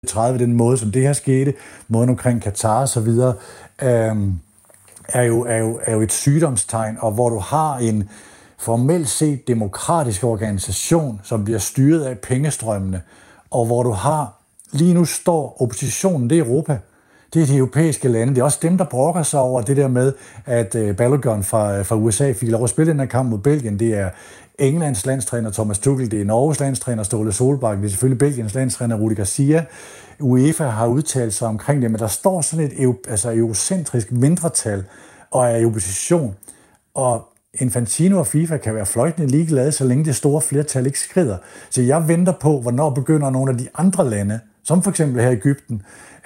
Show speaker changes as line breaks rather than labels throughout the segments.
30, den måde, som det her skete, måden omkring Katar og så videre, er jo et sygdomstegn, og hvor du har en formelt set demokratisk organisation, som bliver styret af pengestrømmene, og hvor du har, lige nu står oppositionen, det er Europa, det er de europæiske lande, det er også dem, der brokker sig over det der med, at Balogun fra USA fik lov at spille den her kamp mod Belgien. Det er Englands landstræner Thomas Tuchel, det er Norges landstræner Ståle Solbakken, det er selvfølgelig Belgiens landstræner Rudi Garcia. UEFA har udtalt sig omkring det, men der står sådan et eurocentrisk mindretal og er i opposition. Og Infantino og FIFA kan være fløjtende ligeglade, så længe det store flertal ikke skrider. Så jeg venter på, hvornår begynder nogle af de andre lande, som for eksempel her i Egypten,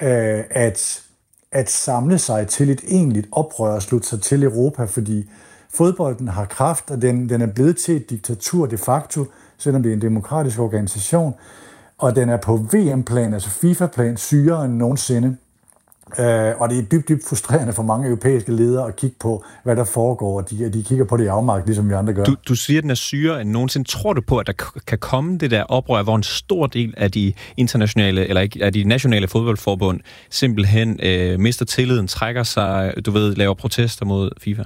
at samle sig til et egentligt oprør og slutte sig til Europa, fordi fodbolden har kraft, og den er blevet til et diktatur de facto, selvom det er en demokratisk organisation, og den er på VM-plan, altså FIFA-plan, sygere end nogensinde. Og det er dybt frustrerende for mange europæiske ledere at kigge på, hvad der foregår, og de kigger på det i afmagt, ligesom vi andre gør.
Du siger, at den er sygere end nogensinde. Tror du på, at der kan komme det der oprør, hvor en stor del af de internationale, eller af de nationale fodboldforbund simpelthen mister tilliden, trækker sig, laver protester mod FIFA?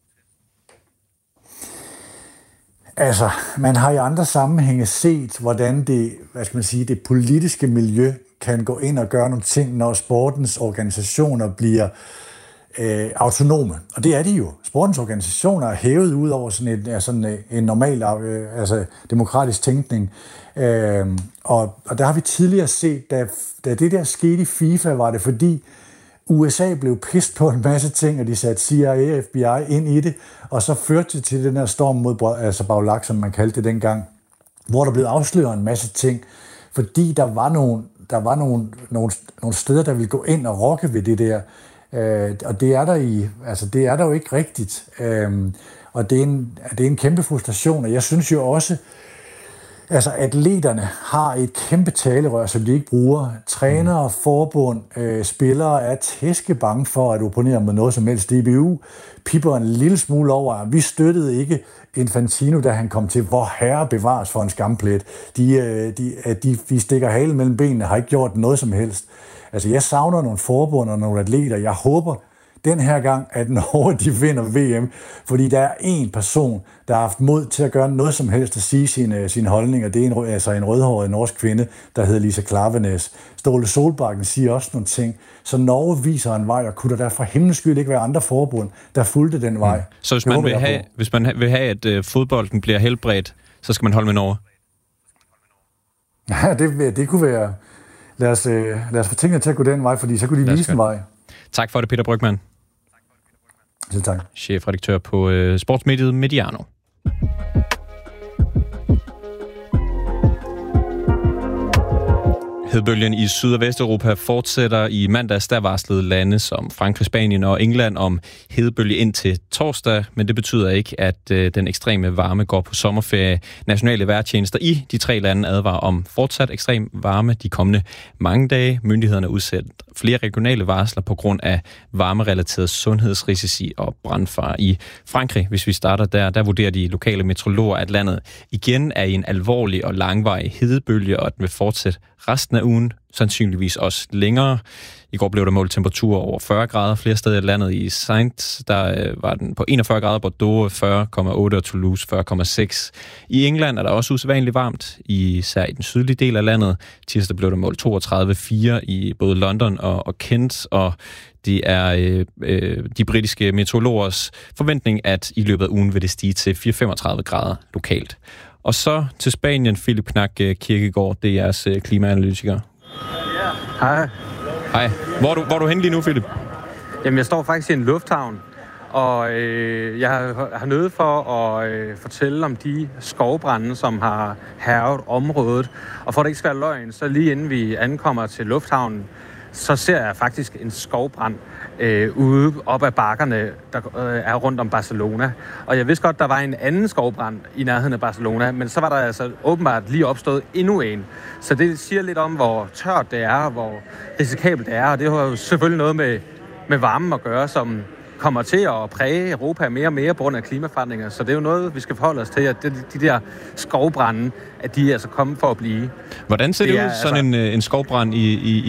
Altså, man har i andre sammenhænge set, hvordan det politiske miljø kan gå ind og gøre nogle ting, når sportens organisationer bliver autonome. Og det er de jo. Sportens organisationer er hævet ud over sådan en normal demokratisk tænkning. Og der har vi tidligere set, da det der skete i FIFA, var det fordi USA blev pist på en masse ting, og de satte CIA og FBI ind i det, og så førte det til den her storm mod Baulak, som man kaldte det dengang, hvor der blev afsløret en masse ting, fordi der var nogle steder, der ville gå ind og rokke ved det der, og det er der jo ikke rigtigt, og det er en kæmpe frustration, og jeg synes jo også, atleterne har et kæmpe talerør, som de ikke bruger. Trænere, forbund, spillere er tæskebange for at opponere med noget som helst. DBU pipper en lille smule over, at vi støttede ikke Infantino, da han kom til, hvor herre bevares for en skamplet. De stikker halen mellem benene, har ikke gjort noget som helst. Altså, jeg savner nogle forbund og nogle atleter. Jeg håber den her gang, at Norge de vinder VM, fordi der er en person, der har haft mod til at gøre noget som helst at sige sin holdning, og det er en rødhåret norsk kvinde, der hedder Lisa Klaveness. Ståle Solbakken siger også nogle ting, så Norge viser en vej, og kunne der for himlens skyld ikke være andre forbund, der fulgte den vej.
Så hvis man vil have, at fodbolden bliver helbredt, så skal man holde med Norge?
Ja, det kunne være. Lad os få tingene til at gå den vej, fordi så kunne de vise en vej.
Tak for det, Peter Brygmann.
Selv tak.
Chefredaktør på sportsmediet Mediano. Hedebølgen i Syd- og Vesteuropa fortsætter. I mandags der varslede lande som Frankrig, Spanien og England om hedebølge ind til torsdag, men det betyder ikke, at den ekstreme varme går på sommerferie. Nationale vejrtjenester i de 3 lande advarer om fortsat ekstrem varme de kommende mange dage. Myndighederne har udsendt flere regionale varsler på grund af varmerelaterede sundhedsrisici og brandfare. I Frankrig, hvis vi starter der vurderer de lokale meteorologer, at landet igen er i en alvorlig og langvarig hedebølge, og at den vil fortsætte resten af ugen, sandsynligvis også længere. I går blev der målt temperaturer over 40 grader flere steder i landet. I Saint, der var den på 41 grader, Bordeaux 40,8 og Toulouse 40,6. I England er der også usædvanligt varmt, især i den sydlige del af landet. Tirsdag blev der målt 32,4 i både London og Kent, og det er de britiske meteorologers forventning, at i løbet af ugen vil det stige til 34 grader lokalt. Og så til Spanien, Philip Knack Kirkegaard, det er jeres klimaanalytiker.
Hej.
Hej. Hvor er du henne lige nu, Philip?
Jamen, jeg står faktisk i en lufthavn, og jeg har nødt for at fortælle om de skovbrande, som har hærget området. Og for at det ikke skal være løgn, så lige inden vi ankommer til lufthavnen, så ser jeg faktisk en skovbrand ude op ad bakkerne, der er rundt om Barcelona. Og jeg vidste godt, der var en anden skovbrand i nærheden af Barcelona, men så var der altså åbenbart lige opstået endnu en. Så det siger lidt om, hvor tørt det er, hvor risikabelt det er, og det har jo selvfølgelig noget med varmen at gøre, som kommer til at præge Europa mere og mere på grund af klimaforandringer. Så det er jo noget, vi skal forholde os til, at de der skovbrande, at de er altså kommet for at blive.
Hvordan ser det ud, sådan en skovbrand i